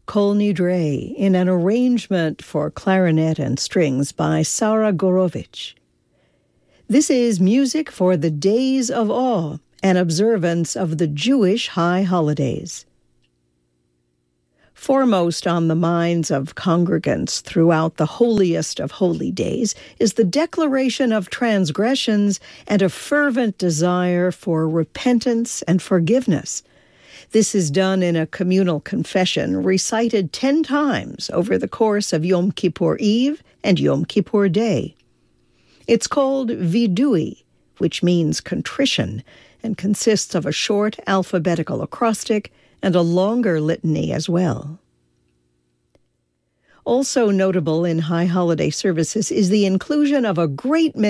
Kol Nidre in an arrangement for clarinet and strings by Sara Gorovich. This is music for the Days of Awe, an observance of the Jewish high holidays. Foremost on the minds of congregants throughout the holiest of holy days is the declaration of transgressions and a fervent desire for repentance and forgiveness. This is done in a communal confession recited 10 times over the course of Yom Kippur Eve and Yom Kippur Day. It's called vidui, which means contrition, and consists of a short alphabetical acrostic and a longer litany as well. Also notable in high holiday services is the inclusion of a great many